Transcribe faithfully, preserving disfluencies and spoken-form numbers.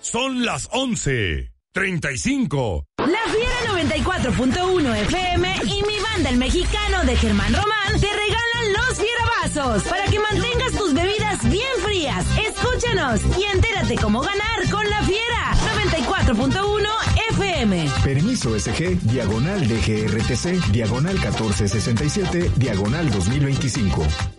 Son las once treinta y cinco. La Fiera noventa y cuatro punto uno F M y mi banda El Mexicano de Germán Román te regalan los fierabazos para que mantengas tus bebidas bien frías. Escúchanos y entérate cómo ganar con La Fiera noventa y cuatro punto uno F M. Permiso S G, diagonal D G R T C, diagonal catorce sesenta y siete, diagonal dos mil veinticinco.